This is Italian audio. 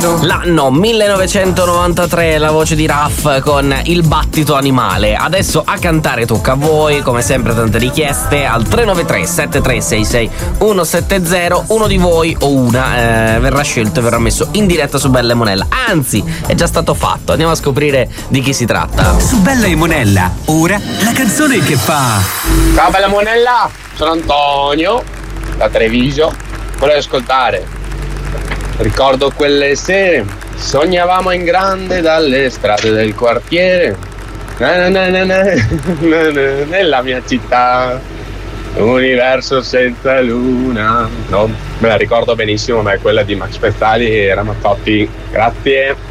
L'anno 1993, la voce di Raff con Il battito animale. Adesso a cantare tocca a voi, come sempre tante richieste al 393 7366 170. Uno di voi o una verrà scelto e verrà messo in diretta su Bella e Monella. Anzi, è già stato fatto. Andiamo a scoprire di chi si tratta. Su Bella e Monella, ora la canzone che fa. Ciao Bella Monella, sono Antonio da Treviso. Volevo ascoltare. Ricordo quelle sere, sognavamo in grande dalle strade del quartiere. Nella mia città, universo senza luna. Non me la ricordo benissimo, ma è quella di Max Pezzali e Ramazzotti. Grazie.